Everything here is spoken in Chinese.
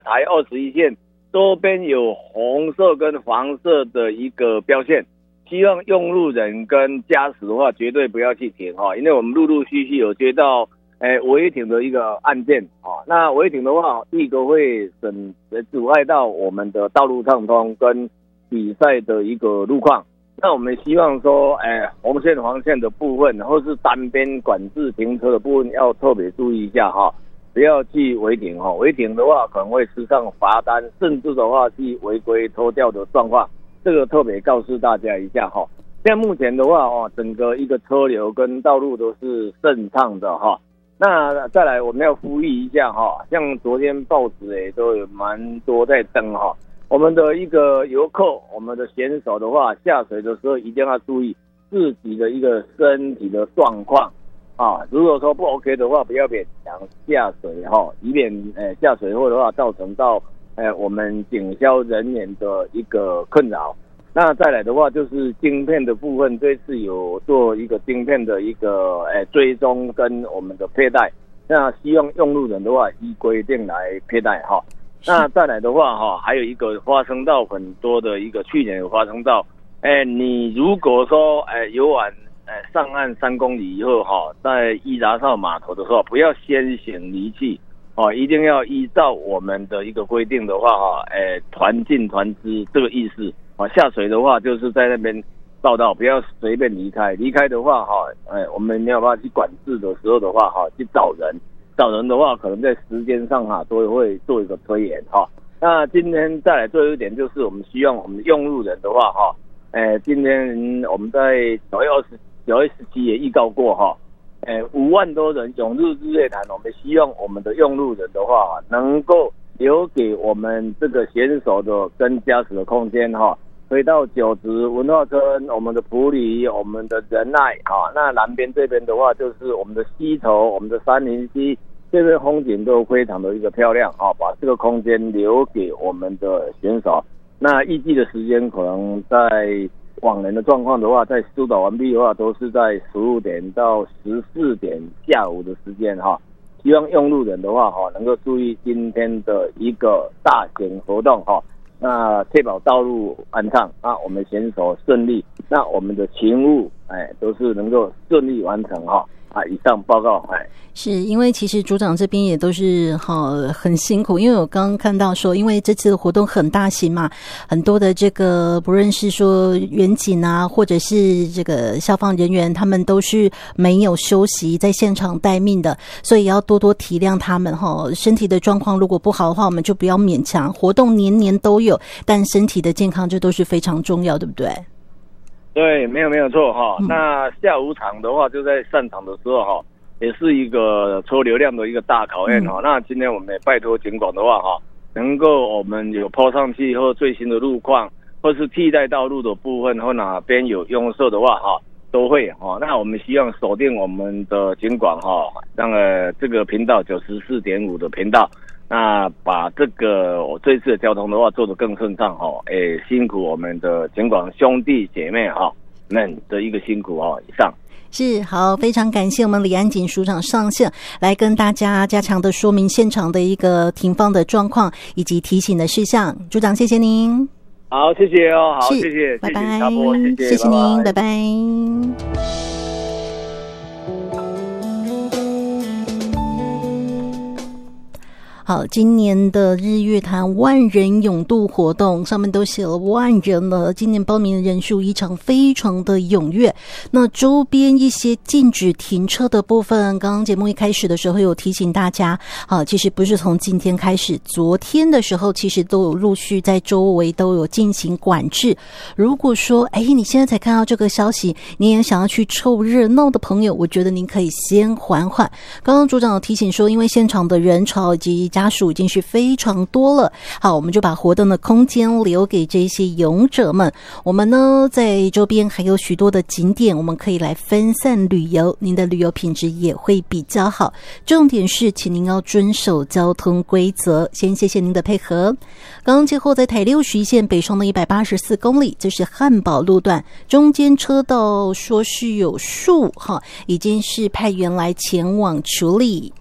台21线周边有红色跟黄色的一个标线，希望用路人跟驾驶的话绝对不要去停哈，因为我们陆陆续续有接到违停的一个案件啊。那违停的话，第一个会阻碍到我们的道路畅通跟比赛的一个路况。那我们希望说，红线、黄线的部分，或是单边管制停车的部分，要特别注意一下哈，不要去违停哈。违停的话，可能会吃上罚单，甚至的话去违规拖吊的状况，这个特别告诉大家一下哈。现在目前的话整个一个车流跟道路都是顺畅的哈。那再来，我们要呼吁一下哈，像昨天报纸都有蛮多在登哈。我们的一个游客，我们的选手的话，下水的时候一定要注意自己的一个身体的状况啊。如果说不 OK 的话，不要勉强下水哈，以免下水后的话造成到我们警消人员的一个困扰。那再来的话就是晶片的部分，这次有做一个晶片的一个追踪跟我们的佩戴，那希望用路人的话依规定来佩戴哈。那再来的话还有一个发生到很多的一个，去年有发生到，你如果说游玩上岸3公里以后在伊达邵码头的时候，不要先行离去一定要依照我们的一个规定的话团进团支这个意思下水的话就是在那边报到，不要随便离开。离开的话我们没有办法去管制的时候的话去找人的话，可能在时间上都会做一个推延那今天再来最后一点，就是我们希望我们用路人的话今天我们在9月17也预告过5万多人涌入日月潭，我们希望我们的用路人的话能够留给我们这个选手的跟驾驶的空间回到九直、文化村、我们的埔里、我们的仁爱那南边这边的话就是我们的溪头、我们的杉林溪，这边风景都非常的一个漂亮把这个空间留给我们的选手。那预计的时间可能在往年的状况的话，在疏导完毕的话，都是在15点到14点下午的时间希望用路人的话能够注意今天的一个大型活动那确保道路安畅，那我们选手顺利，那我们的勤务都是能够顺利完成以上报告。 是因为其实组长这边也都是很辛苦，因为我刚刚看到说，因为这次的活动很大型嘛，很多的这个不论是说员警啊，或者是这个消防人员，他们都是没有休息，在现场待命的，所以要多多体谅他们身体的状况如果不好的话，我们就不要勉强。活动年年都有，但身体的健康这都是非常重要，对不对？ 对，没有错那下午场的话，就在上场的时候也是一个车流量的一个大考验那今天我们也拜托警管的话能够我们有抛上去或最新的路况，或是替代道路的部分，或哪边有拥塞的话都会那我们希望锁定我们的警管让这个频道94.5的频道，那把这个这次的交通的话做得更顺畅辛苦我们的警管兄弟姐妹们的一个辛苦以上。 是，好，非常感谢我们李安警署长上线来跟大家加强的说明现场的一个停放的状况以及提醒的事项。组长，谢谢您。 好，谢谢好，谢谢， 拜拜， 谢谢您，拜拜。好，今年的日月潭万人泳渡活动上面都写了万人了，今年报名的人数异常非常的踊跃。那周边一些禁止停车的部分，刚刚节目一开始的时候有提醒大家其实不是从今天开始，昨天的时候其实都有陆续在周围都有进行管制。如果说你现在才看到这个消息，你也想要去凑热闹的朋友，我觉得您可以先缓缓。刚刚组长有提醒说，因为现场的人潮以及家属已经是非常多了，好，我们就把活动的空间留给这些勇者们。我们呢在周边还有许多的景点，我们可以来分散旅游，您的旅游品质也会比较好。重点是请您要遵守交通规则。先谢谢您的配合。刚刚接后在台61线北上的184公里，这是汉宝路段，中间车道说是有树已经是派员来前往处理。